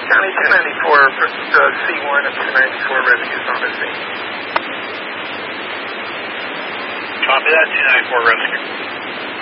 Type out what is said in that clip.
County 294, C1 and 294 rescues on the scene. Copy that, 294 rescue.